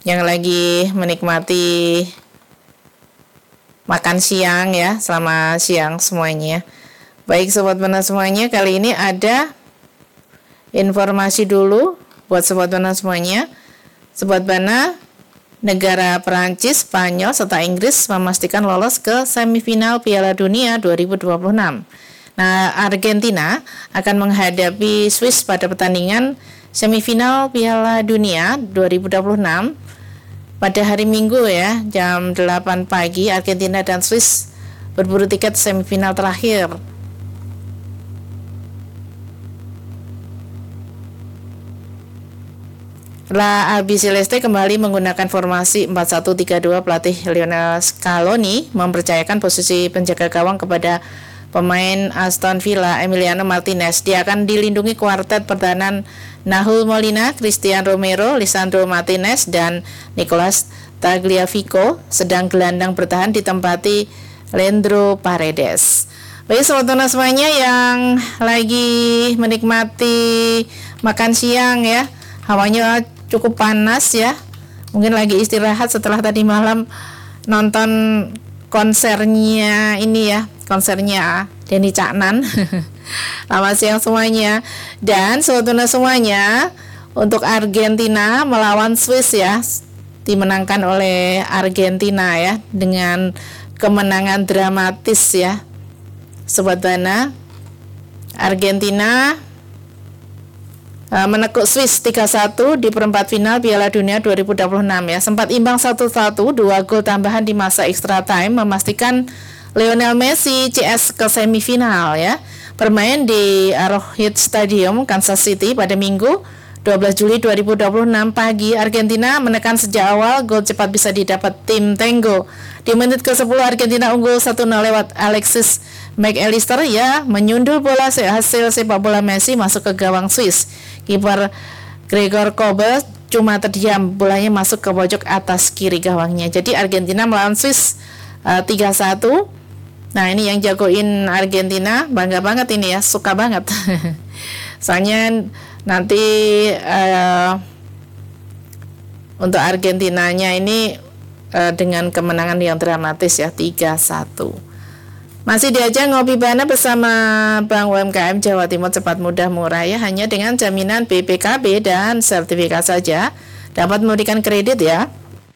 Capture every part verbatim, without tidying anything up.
yang lagi menikmati makan siang ya, selamat siang semuanya. Baik Sobat Bana semuanya, kali ini ada informasi dulu buat Sobat Bana semuanya. Sobat Bana, negara Perancis, Spanyol, serta Inggris memastikan lolos ke semifinal Piala Dunia dua ribu dua puluh enam. Nah, Argentina akan menghadapi Swiss pada pertandingan semifinal Piala Dunia dua ribu dua puluh enam pada hari Minggu ya, jam delapan pagi. Argentina dan Swiss berburu tiket semifinal terakhir. La Albiceleste kembali menggunakan formasi empat satu tiga dua. Pelatih Lionel Scaloni mempercayakan posisi penjaga gawang kepada pemain Aston Villa Emiliano Martinez. Dia akan dilindungi kuartet pertahanan Nahuel Molina, Christian Romero, Lisandro Martinez, dan Nicolas Tagliafico. Sedang gelandang bertahan ditempati Leandro Paredes. Baik sobat Tuna semuanya yang lagi menikmati makan siang ya, hawanya cukup panas ya, mungkin lagi istirahat setelah tadi malam nonton konsernya ini ya, konsernya Denny Caknan. Selamat siang semuanya. Dan sobat Tuna semuanya, untuk Argentina melawan Swiss ya, dimenangkan oleh Argentina ya, dengan kemenangan dramatis ya Sobat Bana. Argentina menekuk Swiss tiga satu di perempat final Piala Dunia dua ribu dua puluh enam ya. Sempat imbang satu satu, dua gol tambahan di masa extra time memastikan Lionel Messi C S ke semifinal ya. Bermain di Arrowhead Stadium, Kansas City pada Minggu dua belas Juli dua ribu dua puluh enam pagi. Argentina menekan sejak awal, gol cepat bisa didapat tim Tango. Di menit ke sepuluh Argentina unggul satu nol lewat Alexis McAllister ya, menyundul bola hasil sepak bola Messi masuk ke gawang Swiss. Kiper Gregor Kobel cuma terdiam, bolanya masuk ke pojok atas kiri gawangnya. Jadi Argentina melawan Swiss uh, tiga satu. Nah, ini yang jagoin Argentina, bangga banget ini ya, suka banget. Soalnya nanti uh, untuk Argentinanya ini uh, dengan kemenangan yang dramatis ya, tiga satu. Masih diajak ngopi Bana bersama Bank U M K M Jawa Timur, cepat mudah murah ya, hanya dengan jaminan B P K B dan sertifikat saja dapat memberikan kredit ya.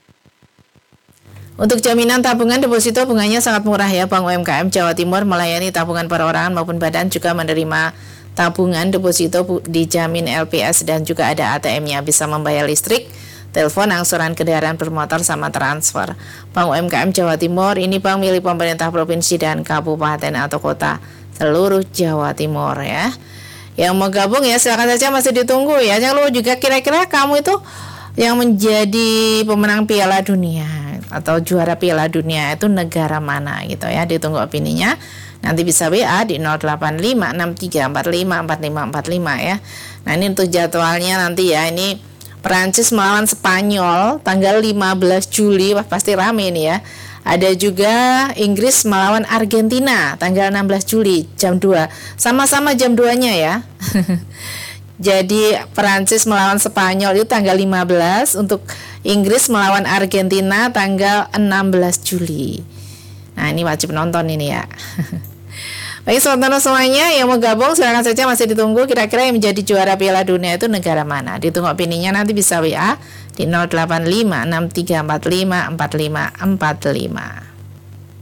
Untuk jaminan tabungan deposito bunganya sangat murah ya. Bank U M K M Jawa Timur melayani tabungan perorangan maupun badan, juga menerima tabungan deposito dijamin L P S, dan juga ada A T M-nya, bisa membayar listrik, telepon, angsuran kendaraan bermotor, sama transfer. Bank U M K M Jawa Timur ini bank milik pemerintah provinsi dan kabupaten atau kota seluruh Jawa Timur ya. Yang mau gabung ya silakan saja, masih ditunggu ya. Jangan lupa juga kira-kira kamu itu yang menjadi pemenang Piala Dunia atau juara Piala Dunia itu negara mana gitu ya. Ditunggu opininya. Nanti bisa W A di nol delapan lima enam tiga empat lima empat lima empat lima ya. Nah, ini untuk jadwalnya nanti ya. Ini Perancis melawan Spanyol tanggal lima belas Juli, wah pasti rame nih ya. Ada juga Inggris melawan Argentina tanggal enam belas Juli jam dua. Sama-sama jam dua-nya ya. Jadi Perancis melawan Spanyol itu tanggal lima belas, untuk Inggris melawan Argentina tanggal enam belas Juli. Nah, ini wajib nonton ini ya. Baik sobat semuanya yang mau gabung silakan saja, masih ditunggu kira-kira yang menjadi juara Piala Dunia itu negara mana. Ditunggu opininya, nanti bisa W A di nol delapan lima enam tiga empat lima empat lima empat lima.